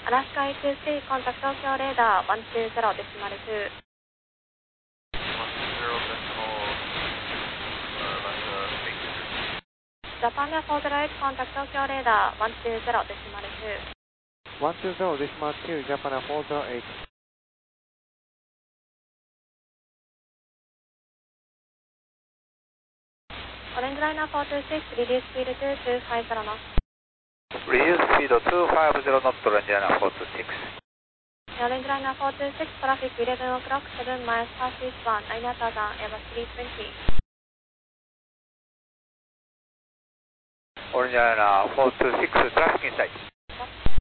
Alaska A2C, contact Tokyo radar 120 decimal 2. 120 decimal, Alaska 8. Japan Air 408, contact Tokyo radar 120 decimal 2. 120 decimal 2, Japan Air 408. Orange Liner 426, reduce speed to 250 knots. Reduce speed 250 knots, Orange Liner 426. Orange Liner 426, traffic 11 o'clock, 7 miles past eastbound, 9000, Airbus 320. Orange Liner 426, traffic in sight.